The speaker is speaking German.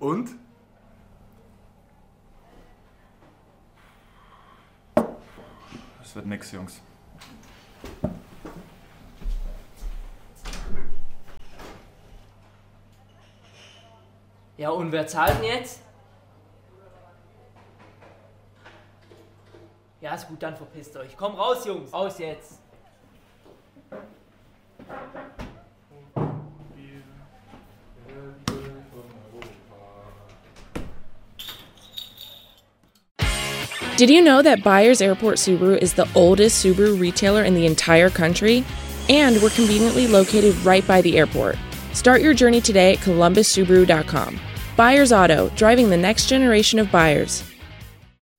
Und? Das wird nix, Jungs. Ja, und wer zahlt denn jetzt? Ja, ist gut, dann verpisst euch. Komm raus, Jungs. Raus jetzt. Did you know that Byers Airport Subaru is the oldest Subaru retailer in the entire country? And we're conveniently located right by the airport. Start your journey today at columbussubaru.com. Byers Auto, driving the next generation of buyers.